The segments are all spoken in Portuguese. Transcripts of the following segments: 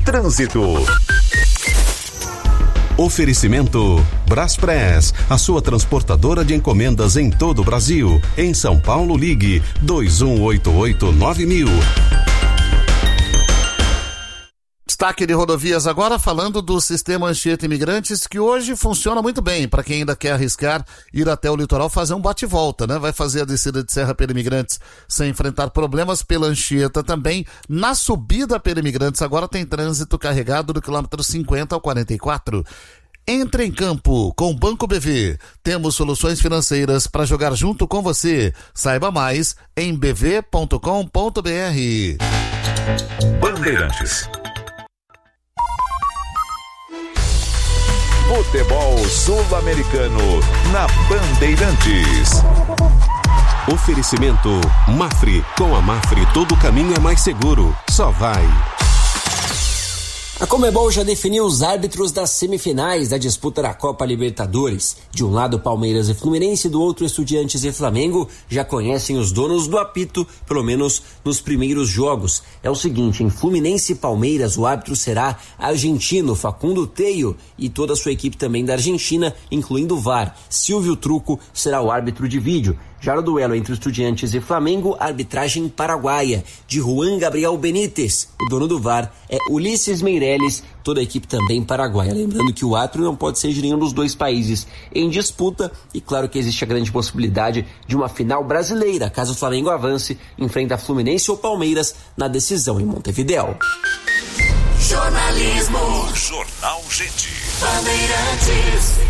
Trânsito. Oferecimento Braspress, a sua transportadora de encomendas em todo o Brasil. Em São Paulo, ligue 2188-9000. Destaque de rodovias agora, falando do sistema Anchieta Imigrantes, que hoje funciona muito bem para quem ainda quer arriscar ir até o litoral fazer um bate-volta, né? Vai fazer a descida de Serra pela Imigrantes sem enfrentar problemas pela Anchieta também. Na subida pela Imigrantes agora tem trânsito carregado do quilômetro 50 ao 44. Entre em campo com o Banco BV. Temos soluções financeiras para jogar junto com você. Saiba mais em bv.com.br. Bandeirantes. Futebol Sul-Americano na Bandeirantes. Oferecimento Mafre. Com a Mafre todo caminho é mais seguro. Só vai. A Conmebol já definiu os árbitros das semifinais da disputa da Copa Libertadores. De um lado Palmeiras e Fluminense, do outro Estudiantes e Flamengo. Já conhecem os donos do apito, pelo menos nos primeiros jogos. É o seguinte, em Fluminense e Palmeiras o árbitro será argentino Facundo Teio e toda a sua equipe também da Argentina, incluindo o VAR. Silvio Truco será o árbitro de vídeo. Já no duelo entre Estudiantes e Flamengo, arbitragem paraguaia, de Juan Gabriel Benítez. O dono do VAR é Ulisses Meireles, toda a equipe também paraguaia. Lembrando que o árbitro não pode ser de nenhum dos dois países em disputa, e claro que existe a grande possibilidade de uma final brasileira, caso o Flamengo avance, enfrenta Fluminense ou Palmeiras na decisão em Montevidéu. Jornalismo. Jornal Gente. Bandeirantes.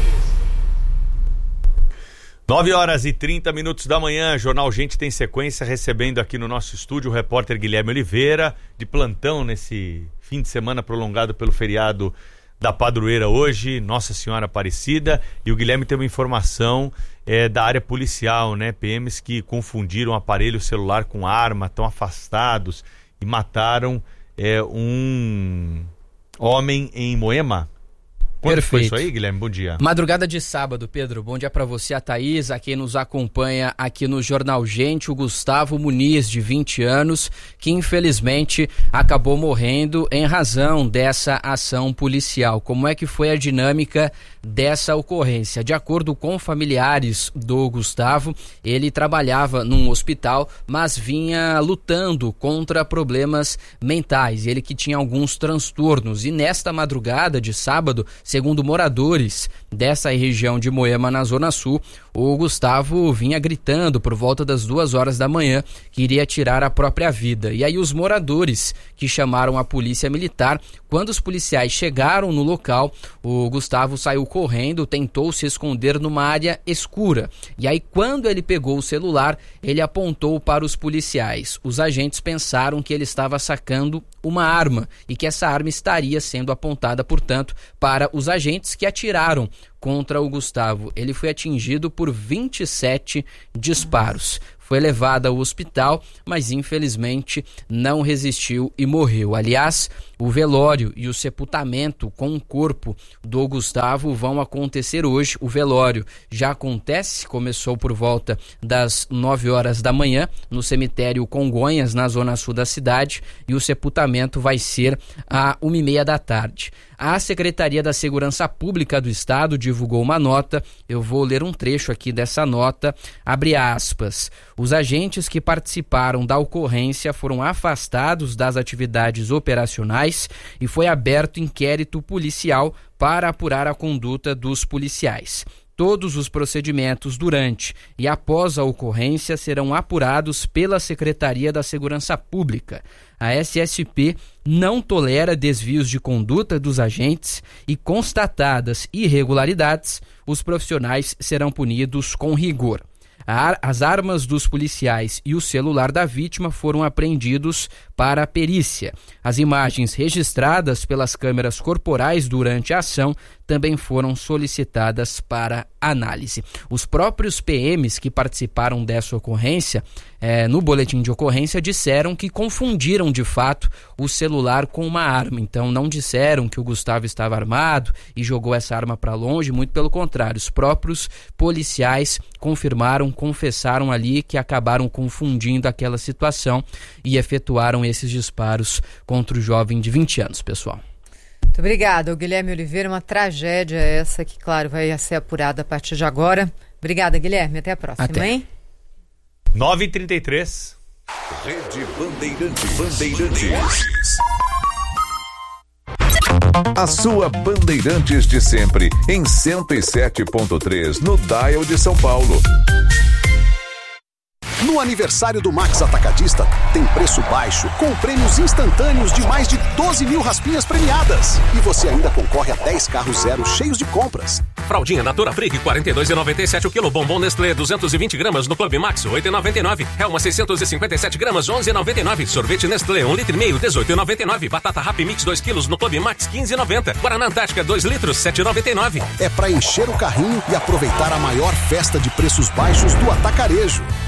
9h30 da manhã, Jornal Gente tem sequência, recebendo aqui no nosso estúdio o repórter Guilherme Oliveira, de plantão nesse fim de semana prolongado pelo feriado da padroeira hoje, Nossa Senhora Aparecida. E o Guilherme tem uma informação da área policial, né? PMs que confundiram aparelho celular com arma, estão afastados e mataram um homem em Moema. Quando Perfeito. Foi isso aí, Guilherme? Bom dia. Madrugada de sábado, Pedro. Bom dia para você, a Thaís, a quem nos acompanha aqui no Jornal Gente, o Gustavo Muniz, de 20 anos, que infelizmente acabou morrendo em razão dessa ação policial. Como é que foi a dinâmica dessa ocorrência? De acordo com familiares do Gustavo, ele trabalhava num hospital, mas vinha lutando contra problemas mentais. Ele que tinha alguns transtornos. E nesta madrugada de sábado, segundo moradores dessa região de Moema, na Zona Sul, o Gustavo vinha gritando por volta das 2h da manhã que iria tirar a própria vida. E aí os moradores que chamaram a polícia militar, quando os policiais chegaram no local, o Gustavo saiu correndo, tentou se esconder numa área escura. E aí quando ele pegou o celular, ele apontou para os policiais. Os agentes pensaram que ele estava sacando uma arma e que essa arma estaria sendo apontada, portanto, para os agentes, que atiraram contra o Gustavo. Ele foi atingido por 27 disparos. Foi levado ao hospital, mas infelizmente não resistiu e morreu. Aliás, o velório e o sepultamento com o corpo do Gustavo vão acontecer hoje. O velório já acontece, começou por volta das 9h da manhã no cemitério Congonhas, na zona sul da cidade, e o sepultamento vai ser às 1h30 da tarde. A Secretaria da Segurança Pública do Estado divulgou uma nota, eu vou ler um trecho aqui dessa nota, abre aspas: os agentes que participaram da ocorrência foram afastados das atividades operacionais e foi aberto inquérito policial para apurar a conduta dos policiais. Todos os procedimentos durante e após a ocorrência serão apurados pela Secretaria da Segurança Pública. A SSP não tolera desvios de conduta dos agentes e, constatadas irregularidades, os profissionais serão punidos com rigor. As armas dos policiais e o celular da vítima foram apreendidos para a perícia. As imagens registradas pelas câmeras corporais durante a ação também foram solicitadas para análise. Os próprios PMs que participaram dessa ocorrência, no boletim de ocorrência, disseram que confundiram de fato o celular com uma arma. Então não disseram que o Gustavo estava armado e jogou essa arma para longe, muito pelo contrário. Os próprios policiais confessaram ali que acabaram confundindo aquela situação e efetuaram esses disparos contra o jovem de 20 anos, pessoal. Muito obrigada, Guilherme Oliveira. Uma tragédia essa que, claro, vai ser apurada a partir de agora. Obrigada, Guilherme. Até a próxima, Até. hein? 9h33. Rede Bandeirantes. A sua Bandeirantes de sempre, em 107.3, no Dial de São Paulo. No aniversário do Max Atacadista, tem preço baixo, com prêmios instantâneos de mais de 12 mil raspinhas premiadas. E você ainda concorre a 10 carros zero cheios de compras. Fraldinha Natura Freak, R$ 42,97 o quilo. Bombom Nestlé, 220 gramas no Clube Max, R$ 8,99. Helma, 657 gramas, R$ 11,99. Sorvete Nestlé, 1,5 litro, R$ 18,99. Batata Happy Mix, 2 quilos no Clube Max, R$ 15,90. Guaraná Antártica, 2 litros, R$ 7,99. É pra encher o carrinho e aproveitar a maior festa de preços baixos do atacarejo.